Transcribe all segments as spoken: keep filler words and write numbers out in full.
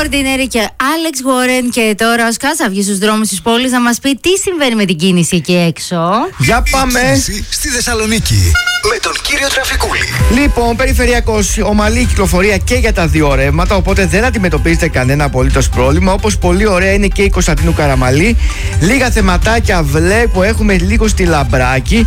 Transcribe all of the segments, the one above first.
Ordinary και Alex Warren. Και τώρα ο Σκάς θα βγει στους δρόμους της πόλης να μας πει τι συμβαίνει με την κίνηση εκεί έξω. Για πάμε! Στη Θεσσαλονίκη με τον κύριο Τραφικούλη. Λοιπόν, περιφερειακός, ομαλή κυκλοφορία και για τα δύο ρεύματα, οπότε δεν αντιμετωπίζετε κανένα απολύτως πρόβλημα. Όπως πολύ ωραία είναι και η Κωνσταντίνου Καραμαλή. Λίγα θεματάκια βλέπω, έχουμε λίγο στη Λαμπράκη.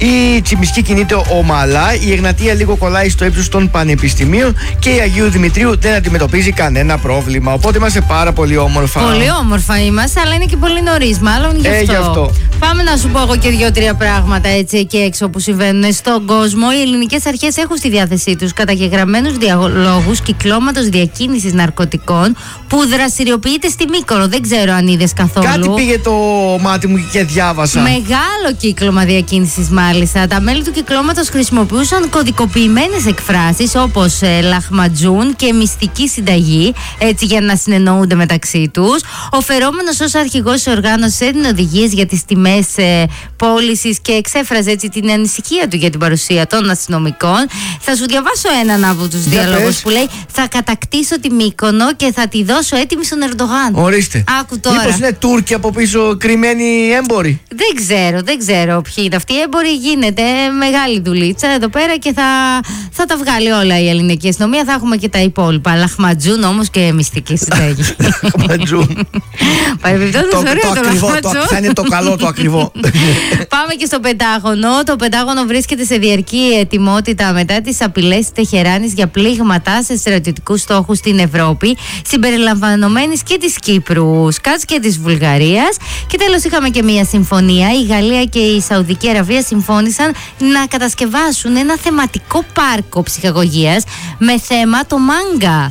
Η Τσιμισκή κινείται ομαλά. Η Εγνατία λίγο κολλάει στο ύψος των πανεπιστημίων. Και η Αγίου Δημητρίου δεν αντιμετωπίζει κανένα πρόβλημα. Οπότε είμαστε πάρα πολύ όμορφα. Πολύ όμορφα είμαστε, αλλά είναι και πολύ νωρίς, μάλλον γι' αυτό. Ε, γι' αυτό. Πάμε να σου πω εγώ και δύο-τρία πράγματα έτσι εκεί έξω που συμβαίνουν στον κόσμο. Οι ελληνικές αρχές έχουν στη διάθεσή τους καταγεγραμμένους διαλόγους κυκλώματος διακίνησης ναρκωτικών που δραστηριοποιείται στη Μύκονο. Δεν ξέρω αν είδες καθόλου. Κάτι πήγε το μάτι μου και διάβασα. Μεγάλο κύκλωμα διακίνησης, μάλιστα. Τα μέλη του κυκλώματος χρησιμοποιούσαν κωδικοποιημένες εκφράσεις όπως ε, λαχματζούν και μυστική συνταγή, έτσι για να συνεννοούνται μεταξύ τους. Ο φερόμενος ως αρχηγός της οργάνωσης έδινε οδηγίες για τις τιμές ε, πώλησης και εξέφραζε έτσι την ανησυχία του για την παρουσία των αστυνομικών. Θα σου διαβάσω έναν από τους διαλόγους που λέει: θα κατακτήσω τη Μύκονο και θα τη δώσω έτοιμη στον Ερντογάν. Ορίστε. Άκου τώρα. Μήπως είναι Τούρκοι από πίσω κρυμμένοι έμποροι? Δεν ξέρω, δεν ξέρω ποιοι είναι αυτοί οι έμποροι. Γίνεται μεγάλη δουλίτσα εδώ πέρα και θα, θα τα βγάλει όλα η ελληνική αστυνομία. Θα έχουμε και τα υπόλοιπα. Λαχματζούν όμως και μυστική συνταγή. Λαχματζούν. Παρεμπιπτόντως, το, ωραίο το, το ακριβό, το, λαχματζούν. θα είναι το καλό, το ακριβό. Πάμε και στο Πεντάγωνο. Το Πεντάγωνο βρίσκεται σε διαρκή ετοιμότητα μετά τις απειλές της Τεχεράνης για πλήγματα σε στρατιωτικούς στόχους στην Ευρώπη, συμπεριλαμβανομένης και της Κύπρου, Σκάτς και της Βουλγαρίας. Και τέλος είχαμε και μία συμφωνία. Η Γαλλία και η Σαουδική Αραβία συμφώνησαν να κατασκευάσουν ένα θεματικό πάρκο ψυχαγωγίας με θέμα το μάγκα.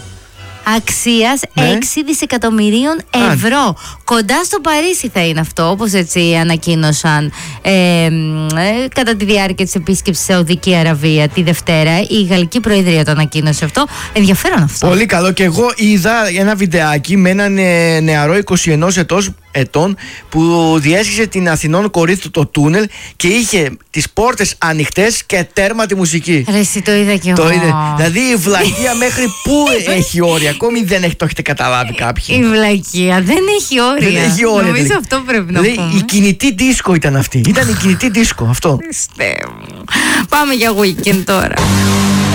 Αξίας ναι. έξι δισεκατομμυρίων ευρώ. Α. Κοντά στο Παρίσι θα είναι αυτό, όπως έτσι ανακοίνωσαν ε, ε, κατά τη διάρκεια της επίσκεψης στη Σαουδική Αραβία τη Δευτέρα. Η Γαλλική Προεδρία το ανακοίνωσε αυτό. Ενδιαφέρον αυτό. Πολύ καλό. Και εγώ είδα ένα βιντεάκι με έναν ε, νεαρό είκοσι ένα ετός, ετών που διέσχισε την Αθηνών Κορίνθου το τούνελ και είχε τις πόρτες ανοιχτές και τέρμα τη μουσική. Ρε, εσύ το είδα κι εγώ. Το είδε. Δηλαδή η βλακεία μέχρι πού έχει όρια? Ακόμη δεν έχει, το έχετε καταλάβει κάποιοι. Η βλακεία δεν έχει όρια. Δεν έχει όρια. Νομίζω δηλαδή. αυτό πρέπει να δηλαδή, πούμε. η κινητή δίσκο ήταν αυτή. Ήταν η κινητή δίσκο αυτό. Πάμε για weekend τώρα.